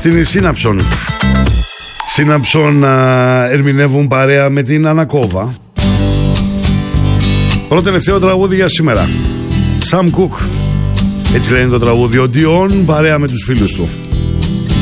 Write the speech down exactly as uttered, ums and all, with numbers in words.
στην Σύναψον. Σύναψον α, ερμηνεύουν παρέα με την Ανακόβα. Πρώτο τελευταίο τραγούδι για σήμερα. Sam Cooke. Έτσι λένε το τραγούδι. Ο Dion παρέα με τους φίλους του.